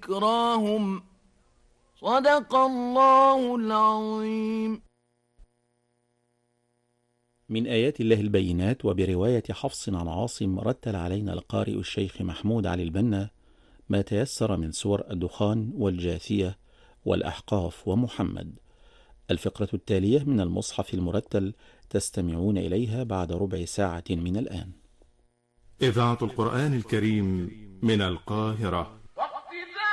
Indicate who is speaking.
Speaker 1: وذكراهم. صدق الله العظيم.
Speaker 2: من آيات الله البينات. وبرواية حفص عن عاصم رتل علينا القارئ الشيخ محمود علي البنا ما تيسر من سور الدخان والجاثية والأحقاف ومحمد. الفقرة التالية من المصحف المرتل تستمعون إليها بعد ربع ساعة من الآن.
Speaker 3: إذاعة القرآن الكريم من القاهرة.